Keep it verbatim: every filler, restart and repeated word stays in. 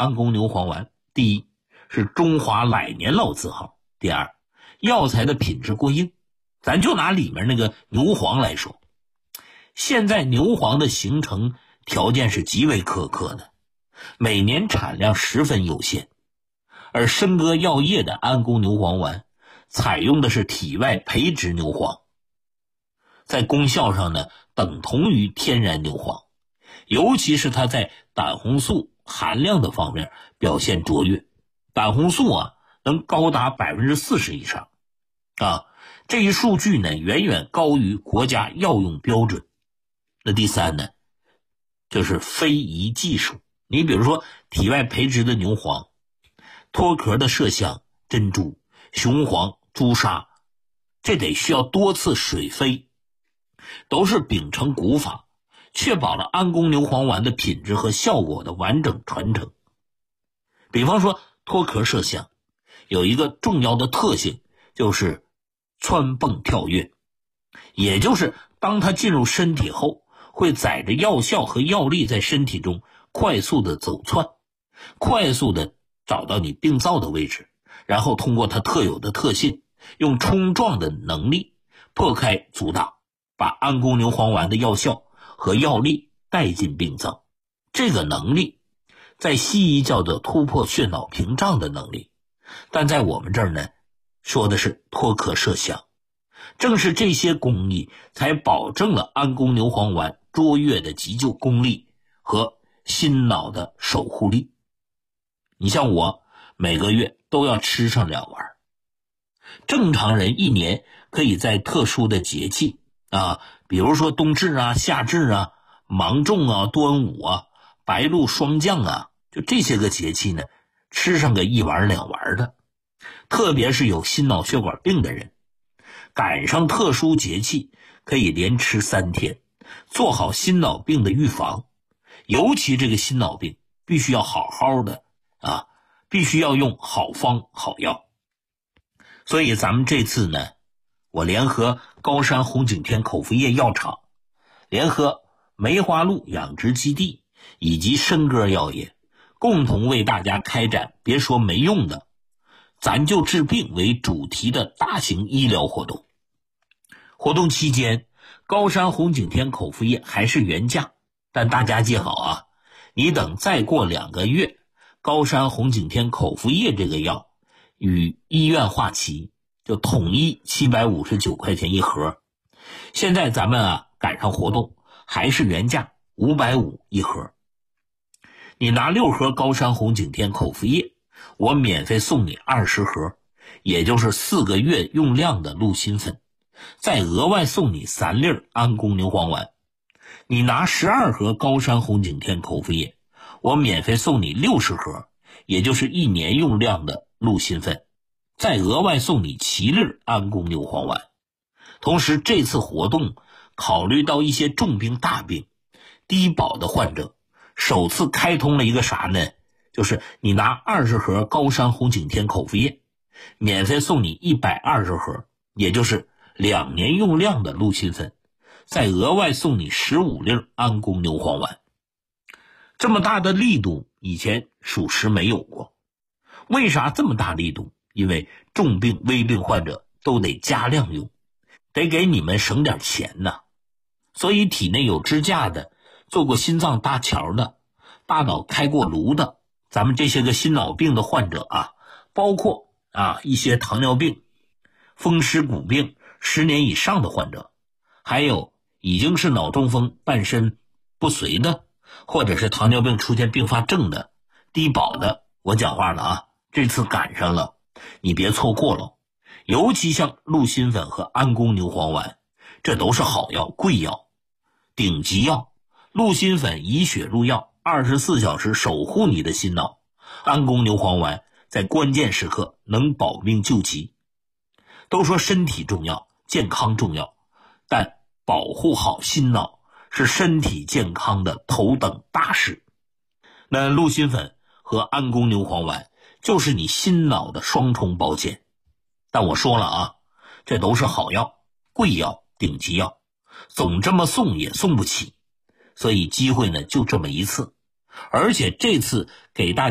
安宫牛黄丸，第一是中华百年老字号，第二药材的品质过硬。咱就拿里面那个牛黄来说，现在牛黄的形成条件是极为苛刻的，每年产量十分有限，而申哥药业的安宫牛黄丸采用的是体外培植牛黄，在功效上呢等同于天然牛黄，尤其是它在胆红素含量的方面表现卓越，胆红素啊能高达 百分之四十 以上啊，这一数据呢远远高于国家药用标准。那第三呢就是非遗技术，你比如说体外培植的牛黄，脱壳的麝香、珍珠、雄黄、朱砂，这得需要多次水飞，都是秉承古法，确保了安宫牛黄丸的品质和效果的完整传承。比方说脱壳麝香有一个重要的特性，就是蹿蹦跳跃，也就是当它进入身体后，会载着药效和药力在身体中快速的走窜，快速的找到你病灶的位置，然后通过它特有的特性，用冲撞的能力破开阻挡，把安宫牛黄丸的药效和药力带进病灶。这个能力在西医叫做突破血脑屏障的能力，但在我们这儿呢说的是脱壳麝香。正是这些工艺才保证了安宫牛黄丸卓越的急救功力和心脑的守护力。你像我每个月都要吃上两丸，正常人一年可以在特殊的节气啊，比如说冬至啊、夏至啊、芒种啊、端午啊、白露霜降啊，就这些个节气呢吃上个一丸两丸的。特别是有心脑血管病的人，赶上特殊节气可以连吃三天，做好心脑病的预防。尤其这个心脑病必须要好好的啊，必须要用好方好药。所以咱们这次呢，我联合高山红景天口服液药厂，联合梅花鹿养殖基地以及申哥药业，共同为大家开展别说没用的，咱就治病为主题的大型医疗活动。活动期间，高山红景天口服液还是原价，但大家记好啊，你等再过两个月，高山红景天口服液这个药与医院划旗，就统一七百五十九块钱一盒。现在咱们啊赶上活动，还是原价五百五十一盒。你拿六盒高山红景天口服液，我免费送你二十盒，也就是四个月用量的鹿心粉，再额外送你三粒安宫牛黄丸。你拿十二盒高山红景天口服液，我免费送你六十盒，也就是一年用量的鹿心粉，再额外送你七粒安宫牛黄丸。同时这次活动考虑到一些重病大病低保的患者，首次开通了一个啥呢，就是你拿二十盒高山红景天口服液，免费送你一百二十盒，也就是两年用量的鹿心粉，再额外送你十五粒安宫牛黄丸。这么大的力度以前属实没有过。为啥这么大力度？因为重病危病患者都得加量用，得给你们省点钱呐。所以体内有支架的，做过心脏搭桥的，大脑开过颅的，咱们这些个心脑病的患者啊，包括啊一些糖尿病、风湿骨病十年以上的患者，还有已经是脑中风半身不遂的，或者是糖尿病出现并发症的、低保的，我讲话了啊，这次赶上了，你别错过了。尤其像鹿心粉和安宫牛黄丸，这都是好药、贵药、顶级药。鹿心粉以血入药，二十四小时守护你的心脑；安宫牛黄丸在关键时刻能保命救急。都说身体重要，健康重要，但保护好心脑是身体健康的头等大事。那鹿心粉和安宫牛黄丸就是你心脑的双重保险。但我说了啊，这都是好药、贵药、顶级药，总这么送也送不起，所以机会呢就这么一次。而且这次给大家